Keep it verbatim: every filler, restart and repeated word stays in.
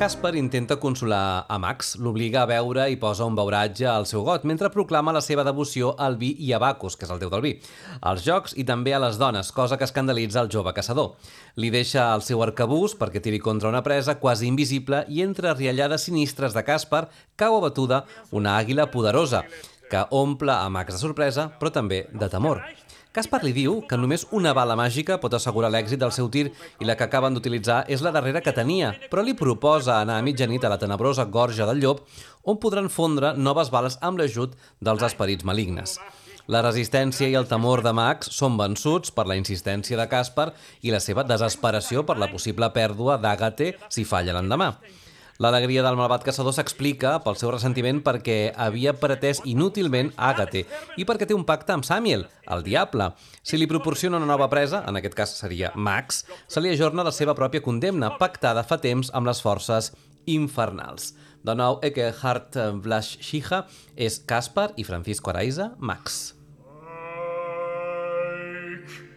Caspar intenta consolar a Max, l'obliga a beure i posa un beuratge al seu got, mentre proclama la seva devoció al vi i a Bacchus, que és el déu del vi, als jocs i també a les dones, cosa que escandalitza el jove caçador. Li deixa el seu arcabús perquè tiri contra una presa quasi invisible i entre riallades sinistres de Caspar cau abatuda una àguila poderosa, que omple a Max de sorpresa, però també de temor. Caspar li diu que només una bala màgica pot assegurar l'èxit del seu tir i la que acaben d'utilitzar és la darrera que tenia, però li proposa anar a mitjanit a la tenebrosa gorja del llop on podran fondre noves bales amb l'ajut dels esperits malignes. La resistència i el temor de Max són vençuts per la insistència de Caspar i la seva desesperació per la possible pèrdua d'Àgate si falla l'endemà. L'alegria del malvat caçador s'explica pel seu ressentiment perquè havia pretès inútilment Àgate i perquè té un pacte amb Samiel, el diable. Si li proporciona una nova presa, en aquest cas seria Max, se li ajorna la seva pròpia condemna, pactada fa temps amb les forces infernals. De nou, Eckehard Vlaschija és Caspar i Francisco Araiza, Max.